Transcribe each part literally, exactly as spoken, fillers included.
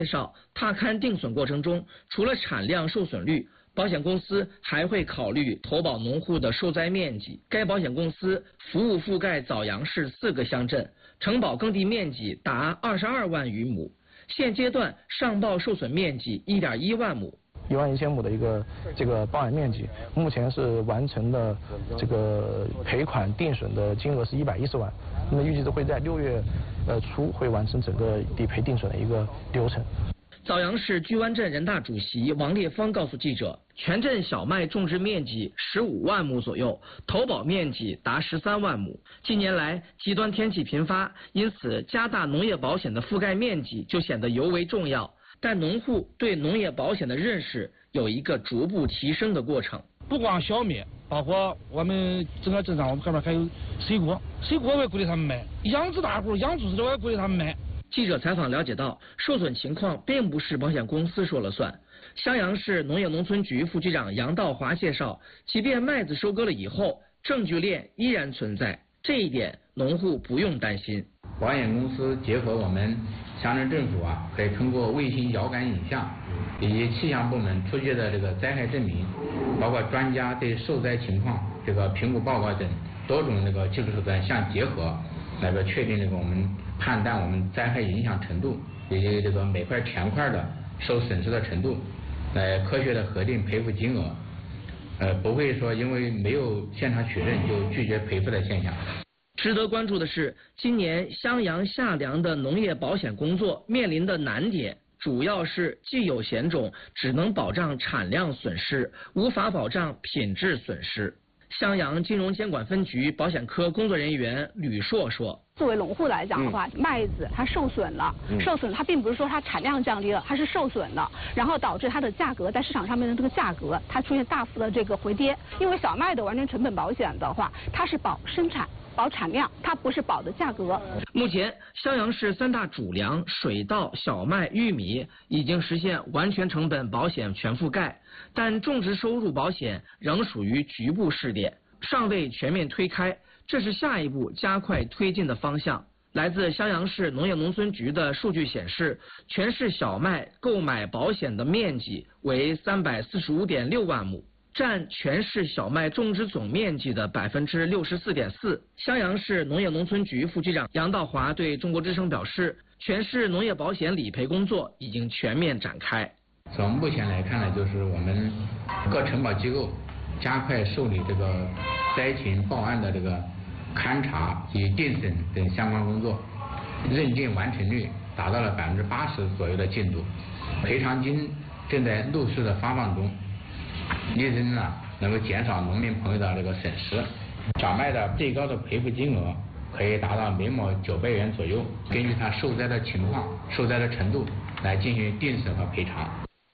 介绍，踏勘定损过程中，除了产量受损率，保险公司还会考虑投保农户的受灾面积。该保险公司服务覆盖枣阳市四个乡镇，承保耕地面积达二十二万余亩，现阶段上报受损面积一点一万亩。 一万一千亩的一个这个报案面积，目前是完成了这个赔款定损的金额是一百一十万，那么预计是会在六月呃初会完成整个理赔定损的一个流程。 枣阳市居湾镇人大主席王烈芳告诉记者，全镇小麦种植面积十五万亩左右，投保面积达十三万亩。近年来极端天气频发，因此加大农业保险的覆盖面积就显得尤为重要。但农户对农业保险的认识有一个逐步提升的过程。 不光小麦，包括我们整个镇上，我们这边还有水果，水果我也鼓励他们买，养殖大户、养猪的我也鼓励他们买。 记者采访了解到，受损情况并不是保险公司说了算。襄阳市农业农村局副局长杨道华介绍，即便麦子收割了以后，证据链依然存在，这一点农户不用担心。 保险公司结合我们乡镇政府啊，可以通过卫星遥感影像以及气象部门出具的这个灾害证明，包括专家对受灾情况这个评估报告等多种这个技术手段相结合，来个确定这个我们判断我们灾害影响程度以及这个每块田块的受损失的程度，来科学的核定赔付金额，呃，不会说因为没有现场取证就拒绝赔付的现象。 值得关注的是，今年襄阳夏粮的农业保险工作面临的难点，主要是既有险种只能保障产量损失，无法保障品质损失。襄阳金融监管分局保险科工作人员吕硕说， 作为农户来讲的话，嗯、麦子它受损了，嗯、受损它并不是说它产量降低了，它是受损了，然后导致它的价格在市场上面的这个价格它出现大幅的这个回跌。因为小麦的完全成本保险的话，它是保生产、保产量，它不是保的价格。 目前，襄阳市三大主粮水稻、小麦、玉米已经实现完全成本保险全覆盖，但种植收入保险仍属于局部试点，尚未全面推开。这是下一步加快推进的方向。来自襄阳市农业农村局的数据显示，全市小麦购买保险的面积为三百四十五点六万亩，占全市小麦种植总面积的百分之六十四点四。襄阳市农业农村局副局长杨道华对中国之声表示，全市农业保险理赔工作已经全面展开。 从目前来看呢，就是我们各承保机构加快受理这个灾情报案的这个勘查及定损等相关工作，认定完成率达到了百分之八十左右的进度，赔偿金正在陆续的发放中，力争呢能够减少农民朋友的这个损失。小麦的最高的赔付金额可以达到每亩九百元左右，根据它受灾的情况、受灾的程度来进行定损和赔偿。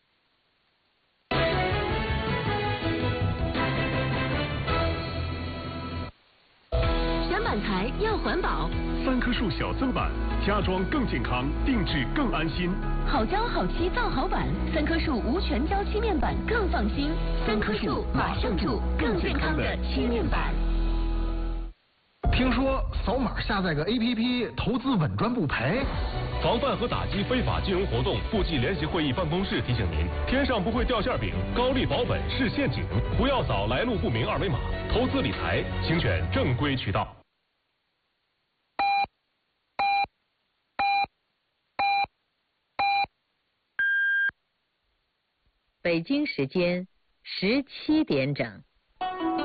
台要环保， 三棵树小增版，家装更健康，定制更安心。 好胶好漆造好板，三棵树无全胶漆面板更放心。三棵树马上住更健康的漆面板。 听说扫码下载个 A P P， 投资稳赚不赔。 防范和打击非法金融活动，部际联席会议办公室提醒您：天上不会掉馅饼，高利保本是陷阱，不要扫来路不明二维码。投资理财，请选正规渠道。 北京时间十七点整。